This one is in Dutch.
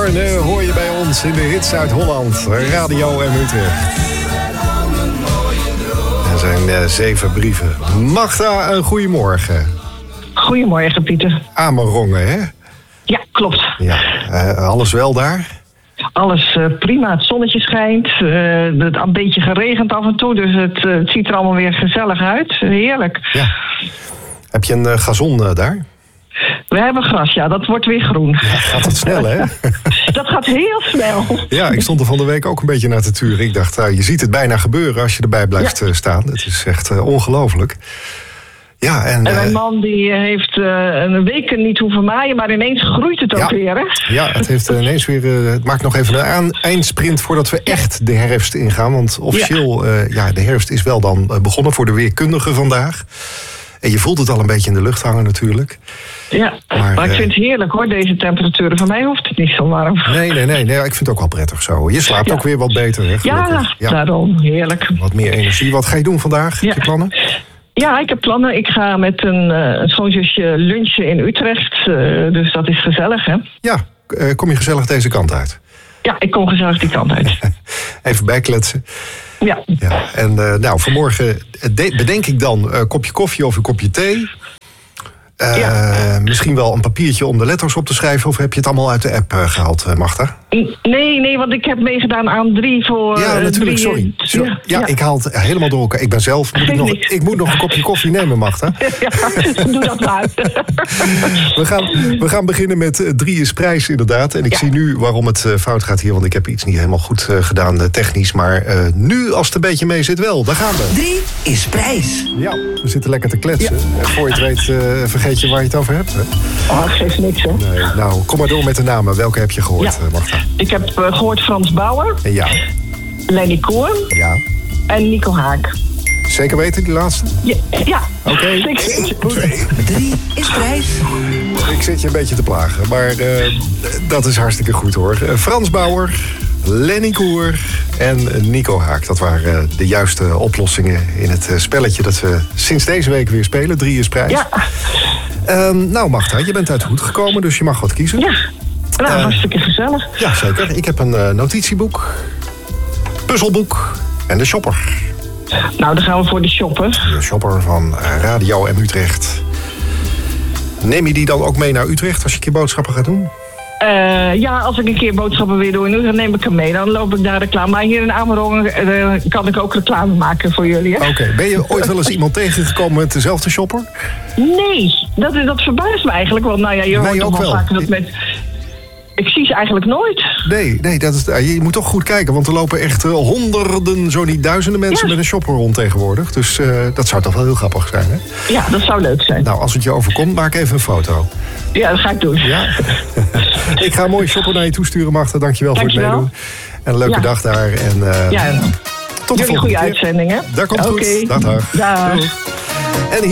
Arne hoor je bij ons in de hits uit Holland, Radio en Utrecht. Er zijn 7 brieven. Magda, een goedemorgen. Goedemorgen, Pieter. Amerongen, hè? Ja, klopt. Ja, alles wel daar? Alles prima. Het zonnetje schijnt. Het een beetje geregend af en toe. Dus het ziet er allemaal weer gezellig uit. Heerlijk. Ja. Heb je een gazon daar? We hebben gras, ja. Dat wordt weer groen. Ja, gaat dat snel, hè? Dat gaat heel snel. Ja, ik stond er van de week ook een beetje naar te turen. Ik dacht, je ziet het bijna gebeuren als je erbij blijft staan. Het is echt ongelooflijk. Ja, en mijn man die heeft een week niet hoeven maaien, maar ineens groeit het ook weer, hè? Ja, het heeft ineens weer. Het maakt nog even een eindsprint voordat we echt de herfst ingaan. Want officieel, de herfst is wel dan begonnen voor de weerkundigen vandaag. En je voelt het al een beetje in de lucht hangen natuurlijk. Ja, maar ik vind het heerlijk hoor, deze temperaturen. Voor mij hoeft het niet zo warm. Nee, ik vind het ook wel prettig zo. Je slaapt ook weer wat beter, hè? Ja, daarom, heerlijk. Wat meer energie. Wat ga je doen vandaag? Heb je plannen? Ja, ik heb plannen. Ik ga met een schoonzusje lunchen in Utrecht. Dus dat is gezellig, hè? Ja, kom je gezellig deze kant uit? Ja, ik kom gezellig die kant uit. Even bijkletsen. Ja. En vanmorgen bedenk ik dan een kopje koffie of een kopje thee. Misschien wel een papiertje om de letters op te schrijven. Of heb je het allemaal uit de app gehaald, Magda? Nee, want ik heb meegedaan aan 3 voor... Ja, natuurlijk, sorry. Ik haal het helemaal door elkaar. Ik ben zelf... Ik moet nog een kopje koffie nemen, Magda. Ja, doe dat maar. We gaan beginnen met 3 is prijs, inderdaad. En ik zie nu waarom het fout gaat hier. Want ik heb iets niet helemaal goed gedaan technisch. Maar nu, als het een beetje mee zit, wel. Daar gaan we. 3 is prijs. Ja, we zitten lekker te kletsen. En voor je het weet, vergeet je waar je het over hebt. Hè? Oh, dat geeft niks, hè? Nee, nou, kom maar door met de namen. Welke heb je gehoord, Magda? Ik heb gehoord Frans Bauer. Ja. Lenny Koer. Ja. En Nico Haak. Zeker weten, die laatste? Ja. Oké. 3 is prijs. Ik zit je een beetje te plagen, maar dat is hartstikke goed, hoor. Frans Bauer, Lenny Koer en Nico Haak. Dat waren de juiste oplossingen in het spelletje dat we sinds deze week weer spelen. 3 is prijs. Ja. Nou, Magda, je bent uit de hoed gekomen, dus je mag wat kiezen. Ja. Nou, hartstikke gezellig. Ja, zeker. Ik heb een notitieboek, puzzelboek en de shopper. Nou, dan gaan we voor de shopper. De shopper van Radio en Utrecht. Neem je die dan ook mee naar Utrecht als je een keer boodschappen gaat doen? Ja, als ik een keer boodschappen weer doe, dan neem ik hem mee. Dan loop ik daar reclame. Maar hier in Amerongen kan ik ook reclame maken voor jullie. Oké. Ben je ooit wel eens iemand tegengekomen met dezelfde shopper? Nee, dat verbaast me eigenlijk. Want nou ja, je hoort toch wel vaker dat met... Ik zie ze eigenlijk nooit. Nee, dat is, je moet toch goed kijken. Want er lopen echt honderden, zo niet duizenden mensen met een shopper rond tegenwoordig. Dus dat zou toch wel heel grappig zijn, hè? Ja, dat zou leuk zijn. Nou, als het je overkomt, maak even een foto. Ja, dat ga ik doen. Ja? Ik ga een mooie shopper naar je toesturen, Magda. Dankjewel voor het meedoen. En een leuke dag daar. En, tot de volgende goede keer. uitzending, hè? Dat komt goed. Dag. Dag. En hier